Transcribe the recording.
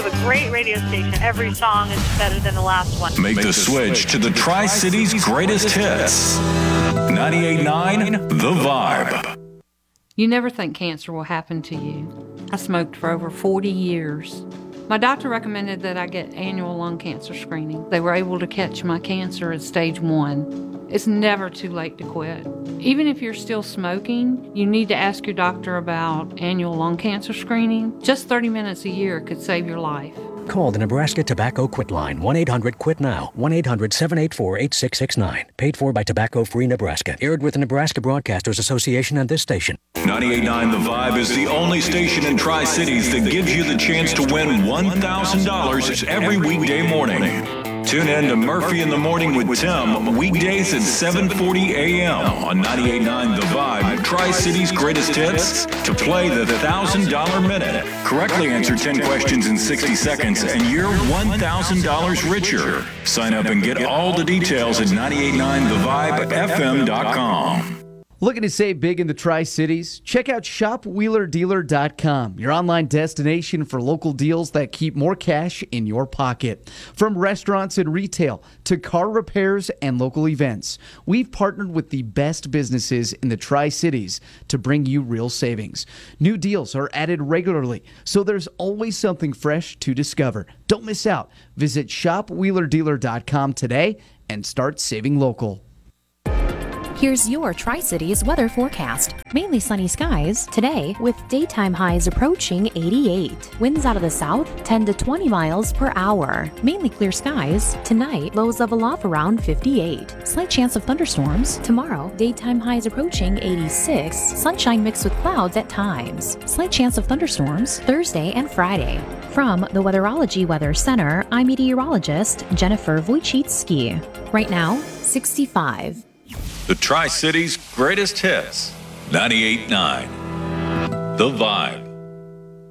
a great radio station. Every song is better than the last one. Make the switch to the Tri-Cities greatest hits. 98.9 The Vibe. You never think cancer will happen to you. I smoked for over 40 years. My doctor recommended that I get annual lung cancer screening. They were able to catch my cancer at stage 1. It's never too late to quit. Even if you're still smoking, you need to ask your doctor about annual lung cancer screening. Just 30 minutes a year could save your life. Call the Nebraska Tobacco Quit Line, 1-800-QUIT-NOW, 1-800-784-8669. Paid for by Tobacco Free Nebraska. Aired with the Nebraska Broadcasters Association and this station. 98.9 The Vibe is the only station in Tri-Cities that gives you the chance to win $1,000 every weekday morning. Tune in to Murphy in the Morning with Tim, weekdays at 7:40 a.m. on 98.9 The Vibe, Tri-Cities greatest hits, to play the $1,000 minute. Correctly answer 10 questions in 60 seconds and you're $1,000 richer. Sign up and get all the details at 989thevibefm.com. Looking to save big in the Tri-Cities? Check out shopwheelerdealer.com, your online destination for local deals that keep more cash in your pocket. From restaurants and retail to car repairs and local events, we've partnered with the best businesses in the Tri-Cities to bring you real savings. New deals are added regularly, so there's always something fresh to discover. Don't miss out. Visit shopwheelerdealer.com today and start saving local. Here's your Tri-Cities weather forecast. Mainly sunny skies today with daytime highs approaching 88. Winds out of the south 10 to 20 miles per hour. Mainly clear skies tonight. Lows level off around 58. Slight chance of thunderstorms tomorrow. Daytime highs approaching 86. Sunshine mixed with clouds at times. Slight chance of thunderstorms Thursday and Friday. From the Weatherology Weather Center, I'm meteorologist Jennifer Wojcicki. Right now, 65. The Tri-Cities greatest hits. 98.9 The Vibe.